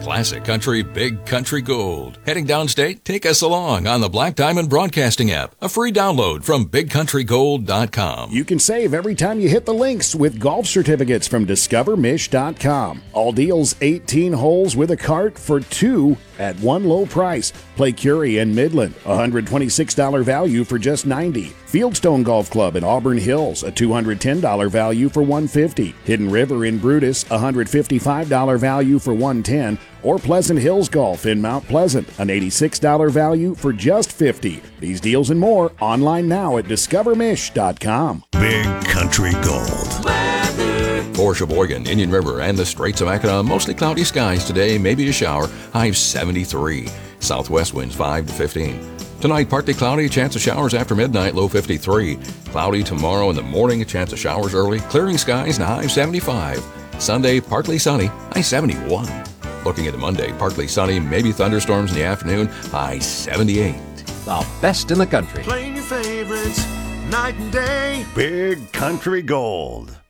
Classic Country, Big Country Gold. Heading downstate? Take us along on the Black Diamond Broadcasting app. A free download from BigCountryGold.com. You can save every time you hit the links with golf certificates from DiscoverMich.com. All deals 18 holes with a cart for 2 at one low price. Play Curie and Midland, $126 value for just $90. Fieldstone Golf Club in Auburn Hills, a $210 value for $150. Hidden River in Brutus, $155 value for $110. Or Pleasant Hills Golf in Mount Pleasant, an $86 value for just $50. These deals and more online now at DiscoverMich.com. Big Country Gold. For Sheboygan, Indian River, and the Straits of Mackinac, mostly cloudy skies today, maybe a shower, high 73. Southwest winds 5 to 15. Tonight, partly cloudy, a chance of showers after midnight, low 53. Cloudy tomorrow in the morning, a chance of showers early, clearing skies and high 75. Sunday, partly sunny, high 71. Looking at Monday, partly sunny, maybe thunderstorms in the afternoon, high 78. The best in the country. Playing your favorites night and day. Big Country Gold.